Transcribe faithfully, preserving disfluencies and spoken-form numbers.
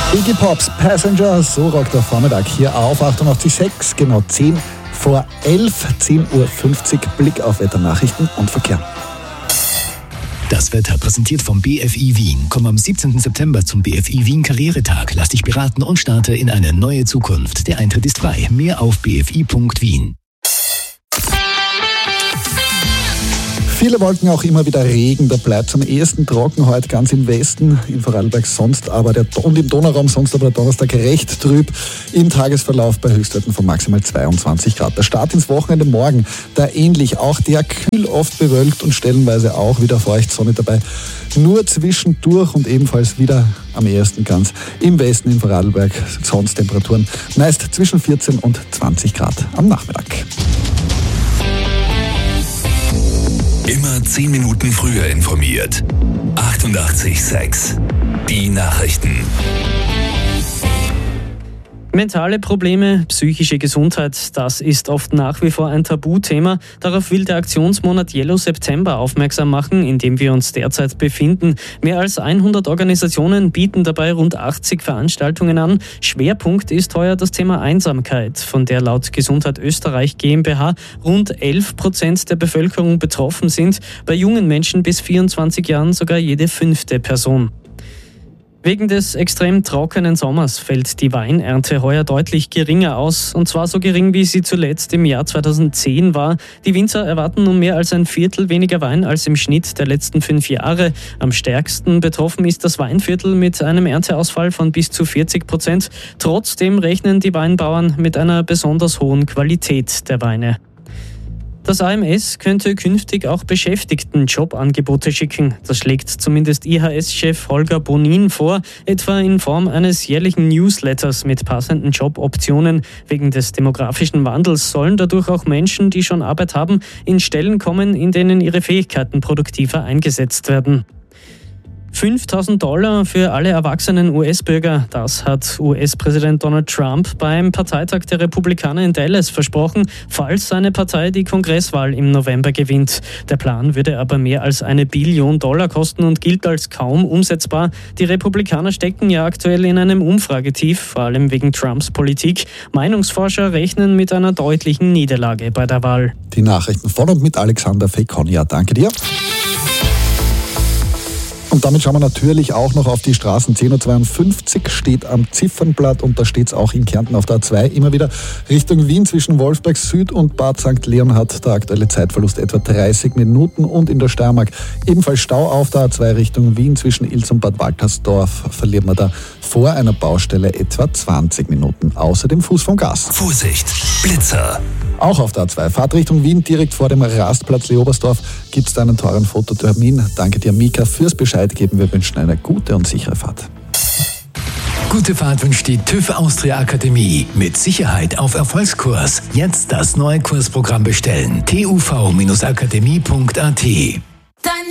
Iggy Pops Passenger, so rockt der Vormittag hier auf achtundachtzig Komma sechs, genau zehn vor elf, zehn Uhr fünfzig, Blick auf Wetternachrichten und Verkehr. Das Wetter präsentiert vom B F I Wien. Komm am siebzehnten September zum B F I Wien Karrieretag. Lass dich beraten und starte in eine neue Zukunft. Der Eintritt ist frei. Mehr auf b f i punkt wien. Viele wollten auch immer wieder Regen, da bleibt es am ehesten trocken heute ganz im Westen, in Vorarlberg sonst aber der, und im Donauraum sonst aber der Donnerstag recht trüb, im Tagesverlauf bei Höchstwerten von maximal zweiundzwanzig Grad. Der Start ins Wochenende morgen, da ähnlich, auch der kühl, oft bewölkt und stellenweise auch wieder feucht, Sonne dabei, nur zwischendurch und ebenfalls wieder am ehesten ganz im Westen in Vorarlberg, sonst Temperaturen meist zwischen vierzehn und zwanzig Grad am Nachmittag. Immer zehn Minuten früher informiert. achtundachtzig Komma sechs. Die Nachrichten. Mentale Probleme, psychische Gesundheit, das ist oft nach wie vor ein Tabuthema. Darauf will der Aktionsmonat Yellow September aufmerksam machen, in dem wir uns derzeit befinden. Mehr als hundert Organisationen bieten dabei rund achtzig Veranstaltungen an. Schwerpunkt ist heuer das Thema Einsamkeit, von der laut Gesundheit Österreich GmbH rund elf Prozent der Bevölkerung betroffen sind. Bei jungen Menschen bis vierundzwanzig Jahren sogar jede fünfte Person. Wegen des extrem trockenen Sommers fällt die Weinernte heuer deutlich geringer aus, und zwar so gering, wie sie zuletzt im Jahr zweitausendzehn war. Die Winzer erwarten nun mehr als ein Viertel weniger Wein als im Schnitt der letzten fünf Jahre. Am stärksten betroffen ist das Weinviertel mit einem Ernteausfall von bis zu vierzig Prozent. Trotzdem rechnen die Weinbauern mit einer besonders hohen Qualität der Weine. Das A M S könnte künftig auch Beschäftigten Jobangebote schicken. Das schlägt zumindest I H S-Chef Holger Bonin vor, etwa in Form eines jährlichen Newsletters mit passenden Joboptionen. Wegen des demografischen Wandels sollen dadurch auch Menschen, die schon Arbeit haben, in Stellen kommen, in denen ihre Fähigkeiten produktiver eingesetzt werden. fünftausend Dollar für alle erwachsenen U S-Bürger, das hat U S-Präsident Donald Trump beim Parteitag der Republikaner in Dallas versprochen, falls seine Partei die Kongresswahl im November gewinnt. Der Plan würde aber mehr als eine Billion Dollar kosten und gilt als kaum umsetzbar. Die Republikaner stecken ja aktuell in einem Umfragetief, vor allem wegen Trumps Politik. Meinungsforscher rechnen mit einer deutlichen Niederlage bei der Wahl. Die Nachrichten von und mit Alexander Fekonia. Danke dir. Und damit schauen wir natürlich auch noch auf die Straßen. zehn Uhr zweiundfünfzig steht am Ziffernblatt und da steht es auch in Kärnten auf der A zwei immer wieder Richtung Wien zwischen Wolfsberg Süd und Bad Sankt Leonhard. Der aktuelle Zeitverlust etwa dreißig Minuten und in der Steiermark ebenfalls Stau auf der A zwei Richtung Wien zwischen Ilz und Bad Waltersdorf. Verliert man da vor einer Baustelle etwa zwanzig Minuten. Außerdem Fuß vom Gas. Vorsicht, Blitzer. Auch auf der A zwei, Fahrt Richtung Wien, direkt vor dem Rastplatz Leobersdorf, gibt es da einen teuren Fototermin. Danke dir, Mika, fürs Bescheid geben. Wir wünschen eine gute und sichere Fahrt. Gute Fahrt wünscht die TÜV Austria Akademie. Mit Sicherheit auf Erfolgskurs. Jetzt das neue Kursprogramm bestellen. t u v Bindestrich akademie Punkt a t.